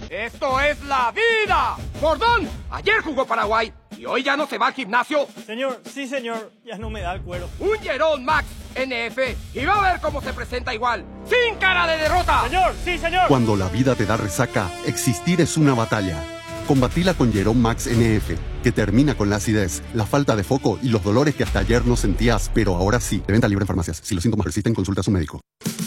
¡Esto es la vida! ¡Bordón! Ayer jugó Paraguay y hoy ya no se va al gimnasio. Señor, sí señor, ya no me da el cuero. Un Jerome Max NF y va a ver cómo se presenta igual, sin cara de derrota. Señor, sí señor. Cuando la vida te da resaca, existir es una batalla. Combatila con Jerome Max NF, que termina con la acidez, la falta de foco y los dolores que hasta ayer no sentías, pero ahora sí. De venta libre en farmacias. Si los síntomas persisten, consulta a su médico.